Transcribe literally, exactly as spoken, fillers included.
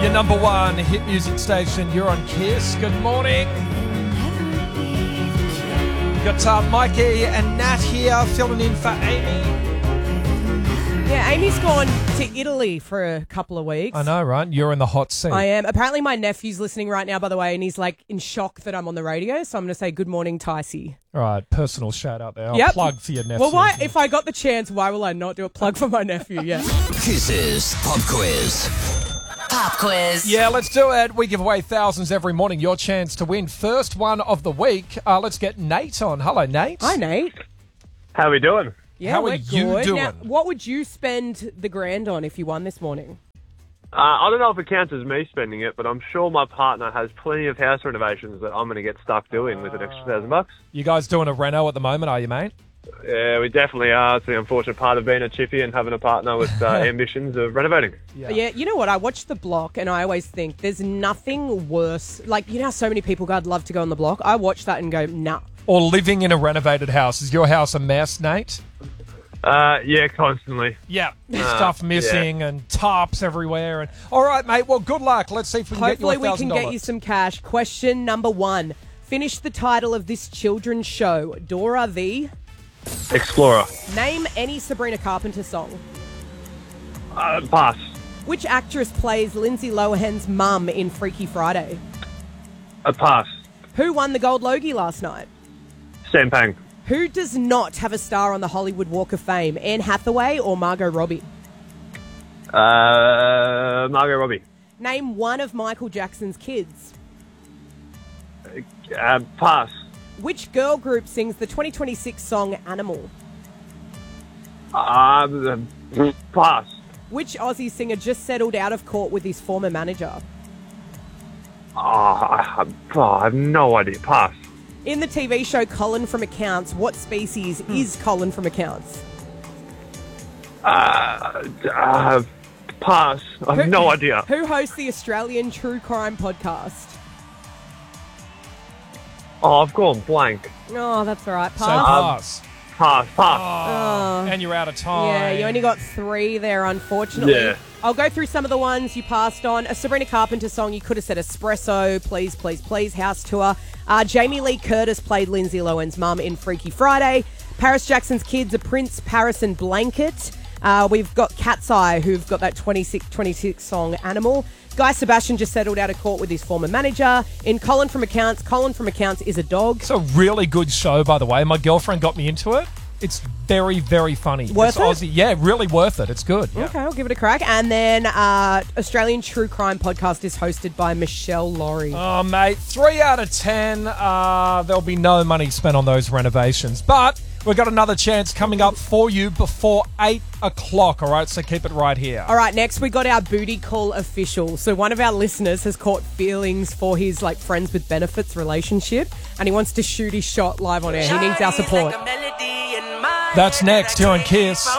Your number one hit music station. You're on Kiss. Good morning. We've got uh, Mikey and Nat here filling in for Amy. Yeah, Amy's gone to Italy for a couple of weeks. I know, right? You're in the hot seat. I am. Apparently my nephew's listening right now, by the way, and he's like in shock that I'm on the radio, so I'm going to say good morning, Ticey. All right, personal shout out there. I'll Yep. plug for your nephew. Well, why, if I got the chance, why will I not do a plug for my nephew? Yeah. Kiss's Pop Quiz. Pop Quiz. Yeah, let's do it. We give away thousands every morning. Your chance to win. First one of the week. Uh, let's get Nate on. Hello, Nate. Hi, Nate. How are we doing? Yeah, How are we're you good. doing? Now, what would you spend the grand on if you won this morning? Uh, I don't know if it counts as me spending it, but I'm sure my partner has plenty of house renovations that I'm going to get stuck doing with an extra thousand bucks. You guys doing a reno at the moment, are you, mate? Yeah, we definitely are. It's the unfortunate part of being a chippy and having a partner with uh, ambitions of renovating. Yeah. Yeah, you know what? I watch The Block, and I always think there's nothing worse. Like, you know how so many people, God, love to go on The Block? I watch that and go, nah. Or living in a renovated house. Is your house a mess, Nate? Uh, yeah, constantly. Yeah. Stuff missing yeah. and tarps everywhere. And all right, mate. Well, good luck. Let's see if we can Hopefully get you a we can thousand get you some cash. Question number one. Finish the title of this children's show. Dora the... Explorer. Name any Sabrina Carpenter song. Uh, pass. Which actress plays Lindsay Lohan's mum in Freaky Friday? A pass. Who won the Gold Logie last night? Sam Pang. Who does not have a star on the Hollywood Walk of Fame? Anne Hathaway or Margot Robbie? Uh, Margot Robbie. Name one of Michael Jackson's kids. Uh, pass. Which girl group sings the twenty twenty-six song Animal? Uh, pass. Which Aussie singer just settled out of court with his former manager? Oh, I, oh, I have no idea. Pass. In the T V show Colin from Accounts, what species Hmm. is Colin from Accounts? Uh, uh, pass. I have Who- no idea. Who hosts the Australian True Crime podcast? Oh, I've gone blank. Oh, that's all right. So Pass. pass. Pass. Pass. Oh, and you're out of time. Yeah, you only got three there, unfortunately. Yeah. I'll go through some of the ones you passed on. A Sabrina Carpenter song, you could have said Espresso, Please, Please, Please, House Tour. Uh, Jamie Lee Curtis played Lindsay Lohan's mum in Freaky Friday. Paris Jackson's kids are Prince, Paris and Blanket. Uh, we've got Cat's Eye, who've got that twenty-six twenty-six song Animal. Guy Sebastian just settled out of court with his former manager. In Colin from Accounts, Colin from Accounts is a dog. It's a really good show, by the way. My girlfriend got me into it. It's very, very funny. Worth it's it? Aussie. Yeah, really worth it. It's good. Yeah. Okay, I'll give it a crack. And then uh, Australian True Crime podcast is hosted by Michelle Laurie. Oh, mate, three out of ten. Uh, there'll be no money spent on those renovations. But we've got another chance coming up for you before eight o'clock, all right? So keep it right here. All right, next we got our booty call official. So one of our listeners has caught feelings for his like friends with benefits relationship, and he wants to shoot his shot live on air. He needs our support. That's next here on Kiss.